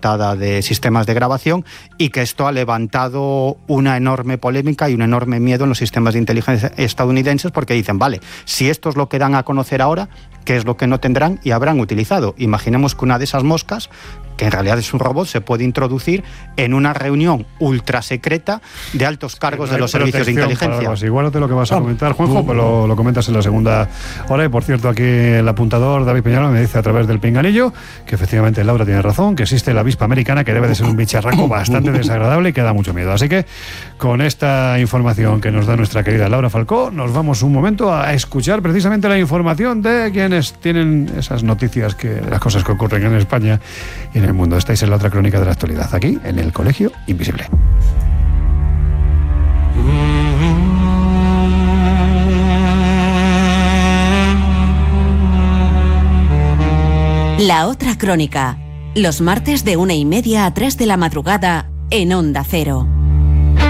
limitada de sistemas de grabación, y que esto ha levantado una enorme polémica y un enorme miedo en los sistemas de inteligencia estadounidenses, porque dicen, vale, si esto es lo que dan a conocer ahora, ¿qué es lo que no tendrán y habrán utilizado? Imaginemos que una de esas moscas, que en realidad es un robot, se puede introducir en una reunión ultra secreta de altos cargos de los servicios de inteligencia. Igual no te lo que vas a comentar, Juanjo, pero lo comentas en la segunda hora. Y por cierto, aquí el apuntador David Peñalba me dice a través del pinganillo que efectivamente Laura tiene razón, que existe la avispa americana, que debe de ser un bicharraco bastante desagradable y que da mucho miedo. Así que con esta información que nos da nuestra querida Laura Falcó, nos vamos un momento a escuchar precisamente la información de quienes tienen esas noticias, de las cosas que ocurren en España y en el mundo. Estáis en la otra crónica de la actualidad, aquí en el Colegio Invisible. La otra crónica, los martes de 1:30 a 3 de la madrugada en Onda Cero.